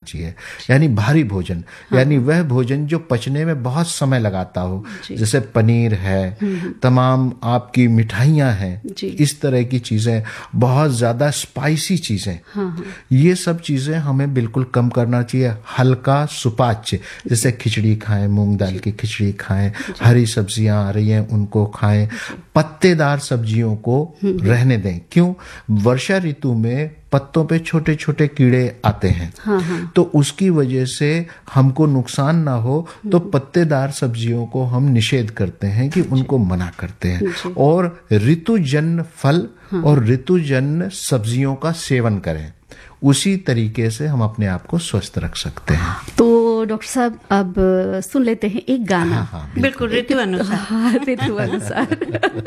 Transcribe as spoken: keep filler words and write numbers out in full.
चाहिए, यानी भारी भोजन। हाँ। यानी वह भोजन जो पचने में बहुत समय लगाता हो, जैसे पनीर है, तमाम आपकी मिठाइयाँ हैं, इस तरह की चीज़ें, बहुत ज़्यादा स्पाइसी चीज़ें, हाँ हाँ। ये सब चीज़ें हमें बिल्कुल कम करना चाहिए। हल्का सुपाच्य, जैसे खिचड़ी खाएं, मूंग दाल की खिचड़ी खाएं, हरी सब्जियां आ रही हैं उनको खाएं, पत्तेदार सब्जियों को रहने दें। क्यों? वर्षा ऋतु में पत्तों पे छोटे छोटे कीड़े आते हैं, हाँ हाँ। तो उसकी वजह से हमको नुकसान ना हो तो पत्तेदार सब्जियों को हम निषेध करते हैं कि उनको मना करते हैं, और ऋतुजन्य फल हाँ। और ऋतुजन्य सब्जियों का सेवन करें। उसी तरीके से हम अपने आप को स्वस्थ रख सकते हैं। तो डॉक्टर साहब अब सुन लेते हैं एक गाना। हाँ, हाँ, बिल्कुल ऋतु अनुसार। हाँ, ऋतु अनुसार।